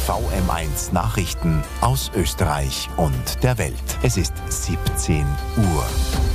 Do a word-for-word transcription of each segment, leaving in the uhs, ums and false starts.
V M eins Nachrichten aus Österreich und der Welt. Es ist siebzehn Uhr.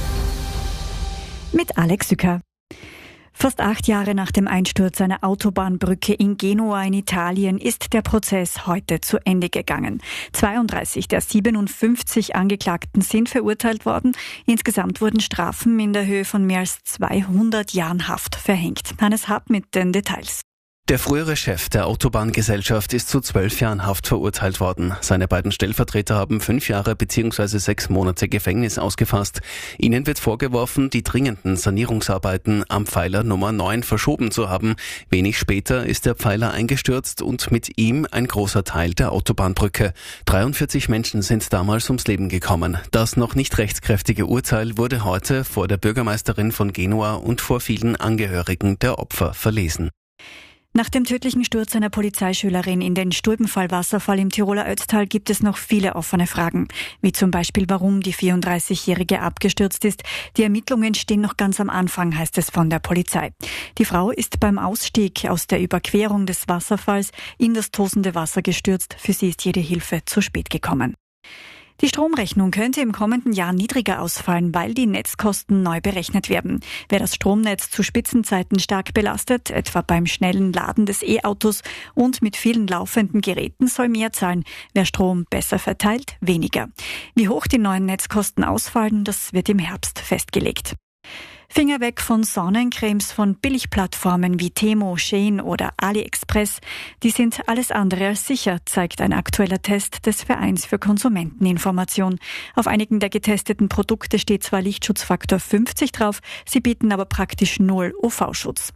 Mit Alex Sücker. Fast acht Jahre nach dem Einsturz einer Autobahnbrücke in Genua in Italien ist der Prozess heute zu Ende gegangen. zweiunddreißig der siebenundfünfzig Angeklagten sind verurteilt worden. Insgesamt wurden Strafen in der Höhe von mehr als zweihundert Jahren Haft verhängt. Hannes Happ mit den Details. Der frühere Chef der Autobahngesellschaft ist zu zwölf Jahren Haft verurteilt worden. Seine beiden Stellvertreter haben fünf Jahre bzw. sechs Monate Gefängnis ausgefasst. Ihnen wird vorgeworfen, die dringenden Sanierungsarbeiten am Pfeiler Nummer neun verschoben zu haben. Wenig später ist der Pfeiler eingestürzt und mit ihm ein großer Teil der Autobahnbrücke. dreiundvierzig Menschen sind damals ums Leben gekommen. Das noch nicht rechtskräftige Urteil wurde heute vor der Bürgermeisterin von Genua und vor vielen Angehörigen der Opfer verlesen. Nach dem tödlichen Sturz einer Polizeischülerin in den Stulbenfall-Wasserfall im Tiroler Ötztal gibt es noch viele offene Fragen, wie zum Beispiel, warum die vierunddreißigjährige abgestürzt ist. Die Ermittlungen stehen noch ganz am Anfang, heißt es von der Polizei. Die Frau ist beim Ausstieg aus der Überquerung des Wasserfalls in das tosende Wasser gestürzt. Für sie ist jede Hilfe zu spät gekommen. Die Stromrechnung könnte im kommenden Jahr niedriger ausfallen, weil die Netzkosten neu berechnet werden. Wer das Stromnetz zu Spitzenzeiten stark belastet, etwa beim schnellen Laden des E-Autos und mit vielen laufenden Geräten, soll mehr zahlen. Wer Strom besser verteilt, weniger. Wie hoch die neuen Netzkosten ausfallen, das wird im Herbst festgelegt. Finger weg von Sonnencremes von Billigplattformen wie Temo, Shein oder AliExpress. Die sind alles andere als sicher, zeigt ein aktueller Test des Vereins für Konsumenteninformation. Auf einigen der getesteten Produkte steht zwar Lichtschutzfaktor fünfzig drauf, sie bieten aber praktisch null U V-Schutz.